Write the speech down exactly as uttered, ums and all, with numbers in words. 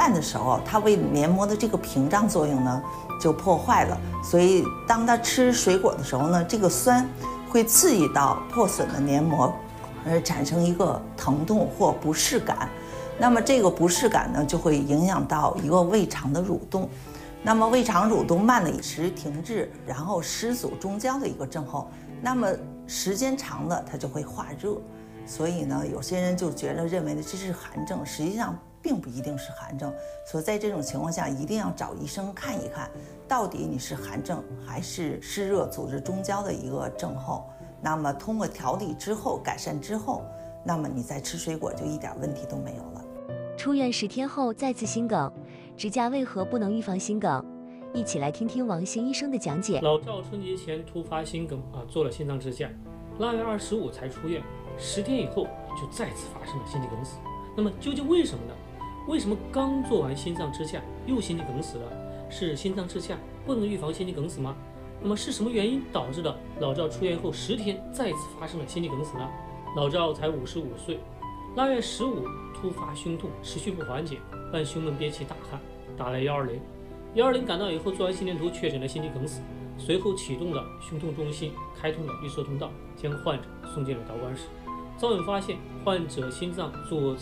慢的时候，它为黏膜的这个屏障作用呢就破坏了，所以当它吃水果的时候呢，这个酸会刺激到破损的黏膜，而产生一个疼痛或不适感。那么这个不适感呢，就会影响到一个胃肠的蠕动。那么胃肠蠕动慢了，饮食停滞，然后失足中焦的一个症候。那么时间长了，它就会化热。所以呢，有些人就觉得认为呢这是寒症，实际上并不一定是寒症。所以在这种情况下，一定要找医生看一看，到底你是寒症还是湿热阻滞中焦的一个症候。那么通过调理之后，改善之后，那么你再吃水果就一点问题都没有了。 出院十天后再次心梗，支架为何不能预防心梗？一起来听听王兴医生的讲解。 老赵春节前突发心梗啊，做了心脏支架，腊月二十五才出院，十天以后就再次发生了心肌梗死。那么究竟为什么呢？为什么刚做完心脏支架又心肌梗死了？是心脏支架不能预防心肌梗死吗？那么是什么原因导致的老赵出院后十天再次发生了心肌梗死呢？老赵才五十五岁，腊月十五突发胸痛持续不缓解，伴胸闷憋气大汗，打来幺二零。幺二零赶到以后，做完心电图确诊了心肌梗死，随后启动了胸痛中心，开通了绿色通道，将患者送进了导管室。早晚发现患者心脏左